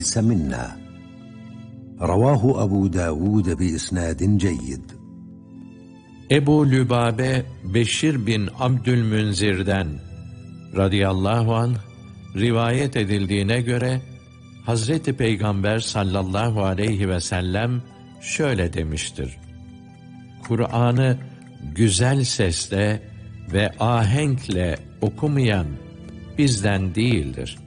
منا. رواه أبو داود بإسناد جيد. Ebu Lübabe Beşir bin Abdülmünzir'den radıyallahu anh rivayet edildiğine göre Hazreti Peygamber sallallahu aleyhi ve sellem şöyle demiştir: Kur'an'ı güzel sesle ve ahenkle okumayan bizden değildir.